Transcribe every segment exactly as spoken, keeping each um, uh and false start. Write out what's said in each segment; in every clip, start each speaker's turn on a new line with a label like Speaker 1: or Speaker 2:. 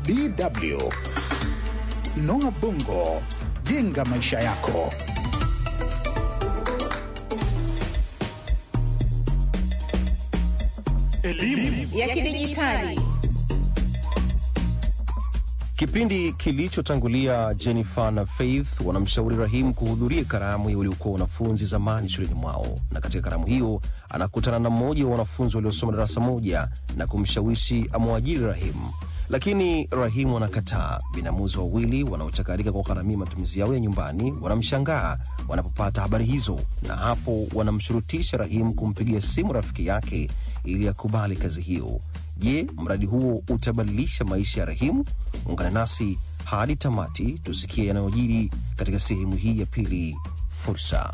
Speaker 1: D W. Noah Bongo, jenga maisha yako.
Speaker 2: Elimu ya kidijitali.
Speaker 3: Kipindi kilichotangulia, Jennifer na Faith wanamshauri Rahim kuhudhuria karamu ya waliokuwa wanafunzi zamani shuleni mwao, na katika karamu hiyo anakutana na mmoja wa wanafunzi waliosoma darasa moja na kumshawishi amwajiri Rahim. Lakini Rahim anakataa. Binamuzi wawili wanaochakarika kwa gharamia matumizi yao ya nyumbani wanamshangaa wanapopata habari hizo, na hapo wanamshurutisha Rahim kumpigia simu rafiki yake ili akubali kazi hiyo. Je, mradi huo utabadilisha maisha ya Rahim? Ungana nasi hadi tamati tusikie yanayojiri katika sehemu hii ya pili, Fursa.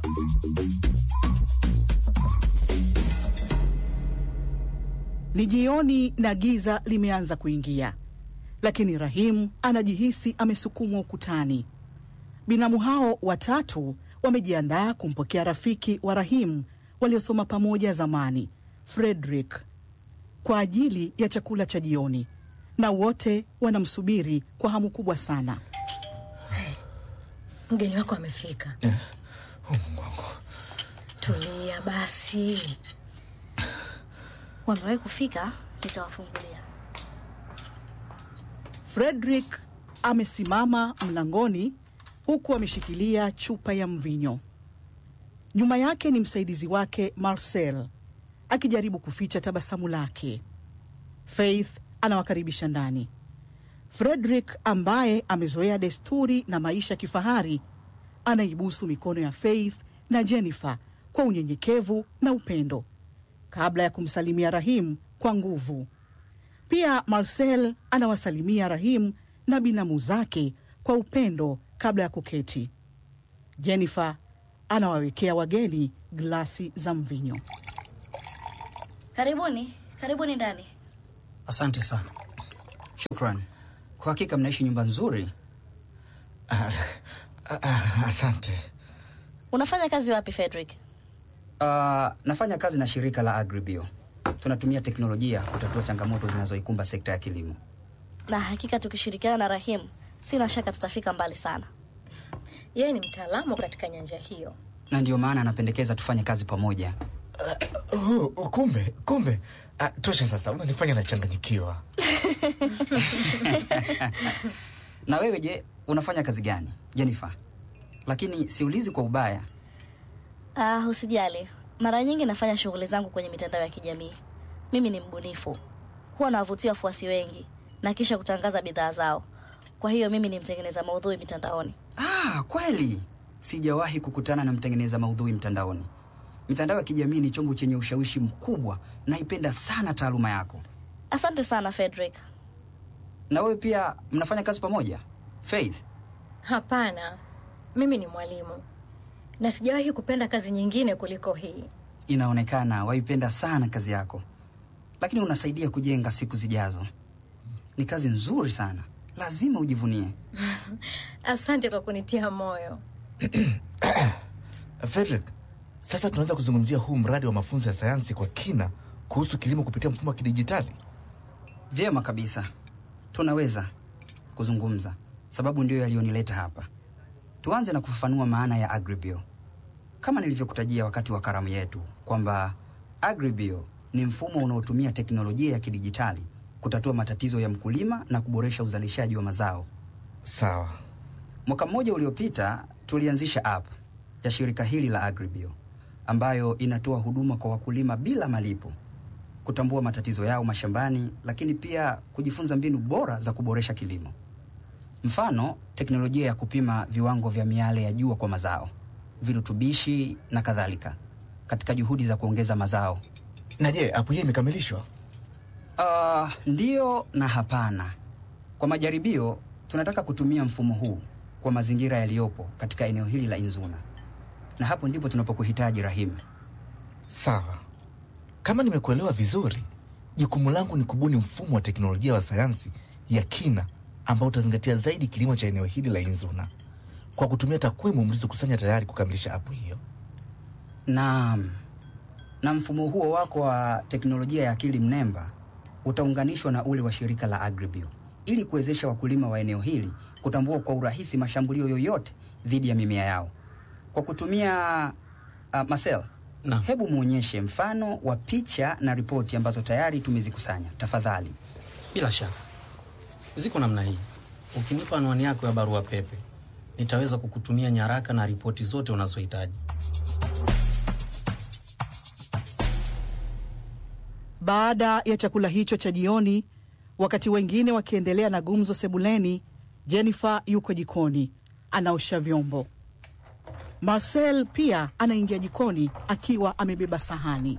Speaker 4: Ni jioni na giza limeanza kuingia, lakini Rahim anajihisi amesukumwa ukutani. Binamu hao watatu wamejiandaa kumpokea rafiki wa Rahim waliosoma pamoja zamani, Frederick, kwa ajili ya chakula cha jioni, na wote wanamsubiri kwa hamu kubwa sana.
Speaker 5: Mgeni wako amefika.
Speaker 6: Eh, oh Mungu wangu.
Speaker 5: Tulia basi. Wamewahi kufika, nitawafungulia.
Speaker 4: Frederick amesimama mlangoni huku ameshikilia chupa ya mvinyo. Nyuma yake ni msaidizi wake Marcel, akijaribu kuficha tabasamu lake. Faith anawakaribisha ndani. Frederick, ambaye amezoea desturi na maisha kifahari, anaibusu mikono ya Faith na Jennifer kwa unyenyekevu na upendo kabla ya kumsalimia Rahim kwa nguvu. Pia Marcel anawasalimia Rahim na binamu zake kwa upendo kabla ya kuketi. Jennifer anawawekea wageni glasi za mvinyo.
Speaker 5: Karibuni, karibuni ndani.
Speaker 7: Asante sana. Shukran. Kwa hakika mnaishi nyumba nzuri.
Speaker 6: Ah, ah, asante.
Speaker 5: Unafanya kazi wapi, Frederick?
Speaker 7: Uh, nafanya kazi na shirika la Agribio. Tunatumia teknolojia kutatua changamoto zinazoikumba sekta ya kilimo.
Speaker 5: Na hakika tukishirikiana na Rahim, sina shaka tutafika mbali sana.
Speaker 8: Yeye ni mtaalamu katika nyanja hiyo,
Speaker 7: na ndio maana anapendekeza tufanye kazi pamoja.
Speaker 6: Uh, uh, kumbe, kumbe. Uh, tosha sasa, unanifanya nachanganyikiwa.
Speaker 7: Na wewe je, unafanya kazi gani, Jennifer? Lakini siulizi kwa ubaya.
Speaker 5: Ah, uh, usijali. Mara nyingi nafanya shughuli zangu kwenye mitandao ya kijamii. Mimi ni mbunifu. Huwa nawavutia wafuasi wengi na kisha kutangaza bidhaa zao. Kwa hiyo mimi ni mtengeneza maudhui mitandaoni.
Speaker 7: Ah, kweli? Sijawahi kukutana na mtengeneza maudhui mtandaoni. Mitandao ya kijamii ni chombo chenye ushawishi mkubwa, naipenda sana taaluma yako.
Speaker 5: Asante sana, Frederick.
Speaker 7: Na wewe pia mnafanya kazi pamoja, Faith?
Speaker 8: Hapana. Mimi ni mwalimu. Na sijawahi kupenda kazi nyingine kuliko hii.
Speaker 7: Inaonekana waipenda sana kazi yako. Lakini unasaidia kujenga siku zijazo. Ni kazi nzuri sana. Lazima ujivunie.
Speaker 8: Asante kwa kunitia moyo.
Speaker 6: Frederick, sasa tunaweza kuzungumzia huu mradi wa mafunzo ya sayansi kwa kina kuhusu kilimo kupitia mfumo wa kidijitali?
Speaker 7: Vyema kabisa. Tunaweza kuzungumza, sababu ndio yalionileta hapa. Tuanze na kufafanua maana ya Agribio. Kama nilivyokutajia wakati wa karamu yetu kwamba Agribio ni mfumo unaotumia teknolojia ya kidijitali kutatua matatizo ya mkulima na kuboresha uzalishaji wa mazao.
Speaker 6: Sawa.
Speaker 7: Mwaka mmoja uliopita tulianzisha app ya shirika hili la Agribio, ambayo inatoa huduma kwa wakulima bila malipo, kutambua matatizo yao mashambani, lakini pia kujifunza mbinu bora za kuboresha kilimo. Mfano, teknolojia ya kupima viwango vya miale ya jua kwa mazao, virutubishi na kadhalika, katika juhudi za kuongeza mazao.
Speaker 6: Na je, app hii imekamilishwa?
Speaker 7: Uh, ndio na hapana. Kwa majaribio, tunataka kutumia mfumo huu kwa mazingira yaliyopo katika eneo hili la Inzuna. Na hapo ndipo tunapokuhitaji, Rahim.
Speaker 6: Sawa. Kama nimekuelewa vizuri, jukumu langu ni kubuni mfumo wa teknolojia wa sayansi ya kina ambao utazingatia zaidi kilimo cha eneo hili la Inzuna, kwa kutumia takwimu mlizokusanya tayari kukamilisha app hiyo.
Speaker 7: Naam. Na mfumo huo wako wa teknolojia ya akili mnemba utaunganishwa na ule wa shirika la Agribio ili kuwezesha wakulima wa eneo hili kutambua kwa urahisi mashambulio yoyote dhidi ya mimea yao. Kwa kutumia uh, Marcel,
Speaker 9: na
Speaker 7: hebu muonyeshe mfano wa picha na ripoti ambazo tayari tumezikusanya, tafadhali.
Speaker 9: Bila shaka. Ziko namna hii. Ukinipa anwani yako ya barua pepe, nitaweza kukutumia nyaraka na ripoti zote unazohitaji.
Speaker 4: Baada ya chakula hicho cha jioni, wakati wengine wakiendelea na gumzo sebuleni, Jennifer yuko jikoni, anaosha vyombo. Marcel pia anaingia jikoni akiwa amebeba sahani.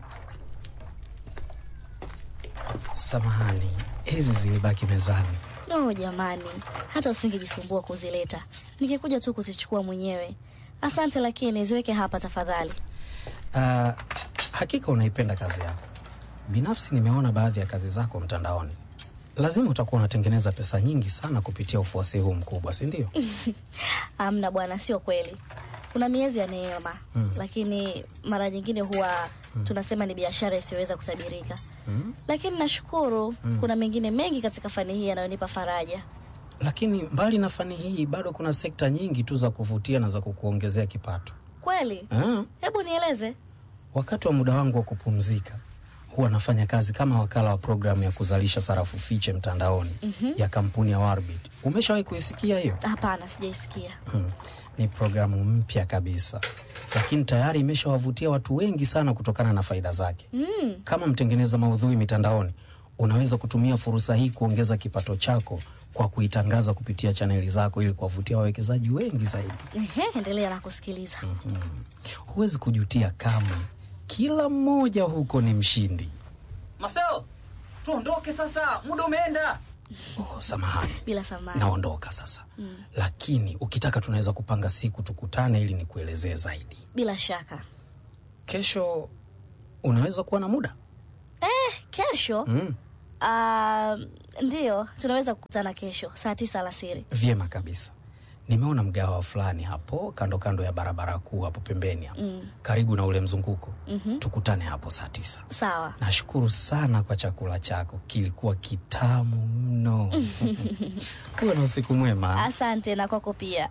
Speaker 9: Samahani, hizi zilibaki mezani.
Speaker 5: No jamani, hata usingejisumbua kuzileta. Ningekuja tu kuzichukua mwenyewe. Asante, lakini ziweke hapa tafadhali.
Speaker 9: Uh, hakika unaipenda kazi yako. Binafsi nimeona baadhi ya kazi zako mtandaoni. Lazima utakuwa unatengeneza pesa nyingi sana kupitia ufuasi huu mkubwa, si ndio?
Speaker 5: Amna bwana, sio kweli. Kuna miezi ya neema, mm. lakini mara nyingine huwa mm. tunasema ni biashara isiyoweza kusabirika. Mm. Lakini nashukuru mm. kuna mengine mengi katika fani hii yanayonipa faraja.
Speaker 9: Lakini mbali na fani hii bado kuna sekta nyingi tu za kuvutia na za kukuongezea kipato.
Speaker 5: Kweli?
Speaker 9: Ah.
Speaker 5: Hebu nieleze.
Speaker 9: Wakati wa muda wangu wa kupumzika, huwa nafanya kazi kama wakala wa programu ya kuzalisha sarafu fiche mtandaoni mm-hmm. ya kampuni ya Warbit. Umeshawahi kuisikia hiyo?
Speaker 5: Hapana, sijaisikia.
Speaker 9: Hmm. Ni programu mpya kabisa, lakini tayari imeshawavutia watu wengi sana kutokana na faida zake. Mm. Kama mtengeneza maudhui mitandaoni, unaweza kutumia fursa hii kuongeza kipato chako kwa kuitangaza kupitia chaneli zako ili kuwavutia wawekezaji wengi zaidi.
Speaker 5: Ehe, endelea na kusikiliza.
Speaker 9: Mm-hmm. Huwezi kujutia kamwe. Kila mmoja huko ni mshindi.
Speaker 7: Marcel, tuondoke sasa, muda umeenda.
Speaker 9: Oh, samahani.
Speaker 5: Bila samahani.
Speaker 9: Naondoka sasa. Mm. Lakini ukitaka tunaweza kupanga siku tukutane ili nikuelezee zaidi.
Speaker 5: Bila shaka.
Speaker 9: Kesho unaweza kuwa na muda?
Speaker 5: Eh, kesho?
Speaker 9: Mm.
Speaker 5: Uh, ndiyo, tunaweza kukutana kesho saa tisa alasiri.
Speaker 9: Vyema kabisa. Nimeona mgawa fulani hapo kando kando ya barabara kuu hapo pembeni hapo. Mm. Karibu na ule mzunguko. Mm-hmm. Tukutane hapo saa tisa.
Speaker 5: Sawa.
Speaker 9: Nashukuru sana kwa chakula chako. Kilikuwa kitamu mno. Uwe na usiku mwema.
Speaker 5: Asante, na kwako pia.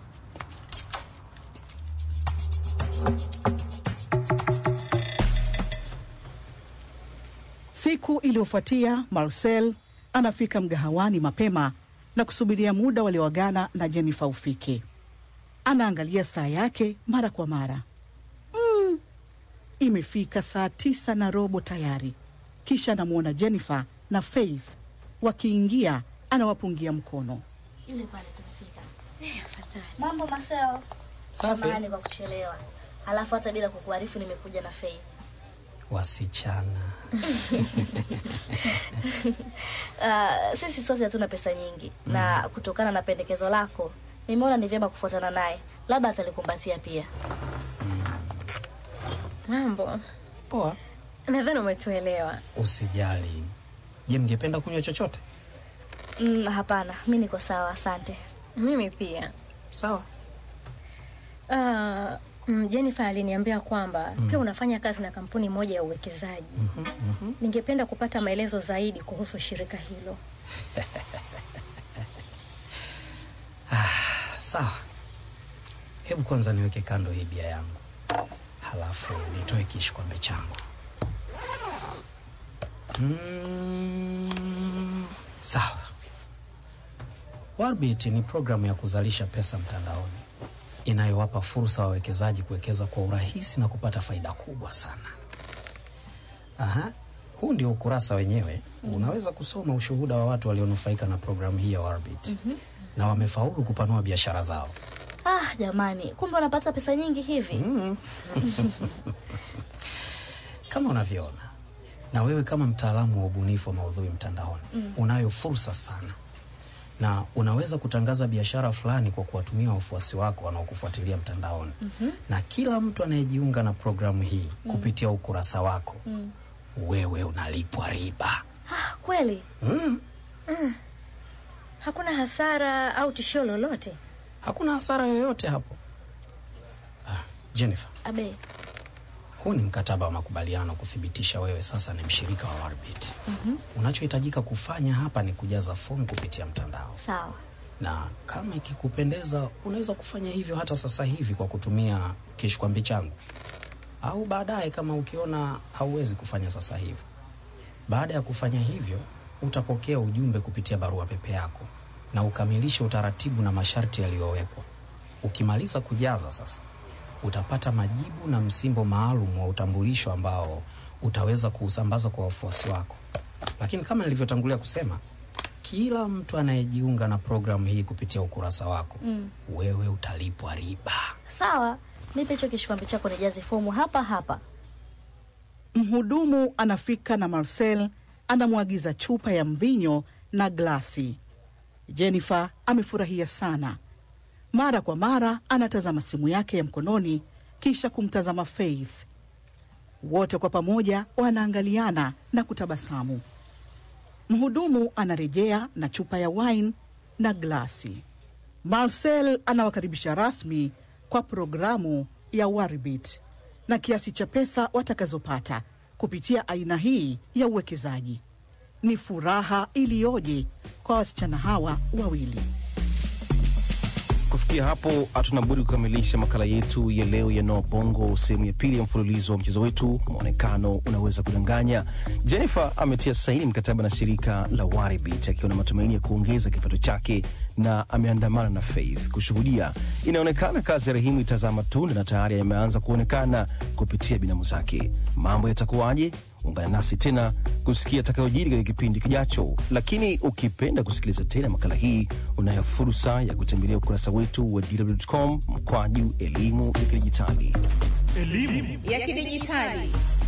Speaker 4: Siku iliyofuatia, Marcel anafika mgahawani mapema na kusubiria muda walioagana na Jennifer ufike. Anaangalia saa yake mara kwa mara. Mm, imefika saa tisa na robo tayari. Kisha anamuona Jennifer na Faith wakiingia, anawapungia mkono.
Speaker 5: Yule pale tumefika. Eh, afadhali. Mambo Marcel. Samahani kwa kuchelewa. Alafu hata bila kukuarifu nimekuja na Faith.
Speaker 9: Wasichana.
Speaker 5: uh, sisi sote hatuna pesa nyingi. Mm. Na kutokana na pendekezo lako, nimeona ni vyema kufuatana naye. Labda atalikumbatia pia.
Speaker 9: Mm.
Speaker 8: Mambo.
Speaker 9: Poa.
Speaker 8: Nadhani umetuelewa.
Speaker 9: Usijali. Je, mngependa kunywa chochote?
Speaker 5: Mm, hapana, mimi niko sawa, asante.
Speaker 8: Mimi pia.
Speaker 9: Sawa.
Speaker 8: Ah, uh, Jennifer aliniambia kwamba mm. pia unafanya kazi na kampuni moja ya uwekezaji. Mm-hmm, mm-hmm. Ningependa kupata maelezo zaidi kuhusu shirika hilo.
Speaker 9: Ah, sawa. Hebu kwanza niweke kando hii bia yangu. Halafu nitoe kishikwambe changu. Mm, sawa. Warbit ni programu ya kuzalisha pesa mtandaoni inayowapa fursa wawekezaji kuwekeza kwa urahisi na kupata faida kubwa sana. Aha, huu ndio ukurasa wenyewe. Mm-hmm. Unaweza kusoma ushuhuda wa watu walionufaika na programu hii ya Warbit. Mm-hmm. Na wamefaulu kupanua biashara zao.
Speaker 5: Ah, jamani, kumbe wanapata pesa nyingi hivi.
Speaker 9: Mm. Kama unavyoona, na wewe kama mtaalamu wa ubunifu wa maudhui mtandaoni, mm. unayo fursa sana. Na unaweza kutangaza biashara fulani kwa kuwatumia wafuasi wako wanaokufuatilia mtandaoni. Mm-hmm. Na kila mtu anayejiunga na programu hii mm. kupitia ukurasa wako, mm. wewe unalipwa riba.
Speaker 5: Ah, kweli?
Speaker 9: Mm.
Speaker 8: Mm. Hakuna hasara au tishio lolote?
Speaker 9: Hakuna hasara yoyote hapo. Ah, Jennifer.
Speaker 5: Abe.
Speaker 9: Huu ni mkataba wa makubaliano kuthibitisha wewe sasa ni mshirika wa Warbit.
Speaker 5: Mhm.
Speaker 9: Unachohitajika kufanya hapa ni kujaza fomu kupitia mtandao.
Speaker 5: Sawa.
Speaker 9: Na kama ikikupendeza unaweza kufanya hivyo hata sasa hivi kwa kutumia kishkwambi changu. Au baadaye kama ukiona hauwezi kufanya sasa hivi. Baada ya kufanya hivyo, utapokea ujumbe kupitia barua pepe yako na ukamilishe utaratibu na masharti yaliyowekwa. Ukimaliza kujaza sasa, utapata majibu na msimbo maalum wa utambulisho ambao utaweza kuusambaza kwa wafuasi wako. Lakini kama nilivyotangulia kusema, kila mtu anayejiunga na programu hii kupitia ukurasa wako, mm. wewe utalipwa riba.
Speaker 5: Sawa, nipe hicho kishkwambi chako nijaze fomu hapa hapa.
Speaker 4: Mhudumu anafika na Marcel anamwagiza chupa ya mvinyo na glasi. Jennifer amefurahia sana. Mara kwa mara anatazama simu yake ya mkononi kisha kumtazama Faith. Wote kwa pamoja wanaangaliana na kutabasamu. Mhudumu anarejea na chupa ya wine na glasi. Marcel anawakaribisha rasmi kwa programu ya Warbit na kiasi cha pesa watakazopata kupitia aina hii ya uwekezaji. Ni furaha iliyoje kwa wasichana hawa wawili.
Speaker 3: Kufikia hapo hatuna budi kukamilisha makala yetu ya leo ya Noa Bongo, sehemu ya pili ya mfululizo wa mchezo wetu Muonekano Unaweza Kudanganya. Jennifer ametia saini mkataba na shirika la Warbit akiwa na matumaini ya kuongeza kipato chake, na ameandamana na Faith kushuhudia. Inaonekana kazi ya Rahimu itazaa matunda na tayari yameanza kuonekana kupitia binamu zake. Mambo yatakuwaje? Ungana nasi tena kusikia atakayojiri katika kipindi kijacho. Lakini ukipenda kusikiliza tena makala hii, unayo fursa ya kutembelea ukurasa wetu wa d w dot com mkwaju elimu ya kidijitali.
Speaker 2: Elimu ya kidijitali.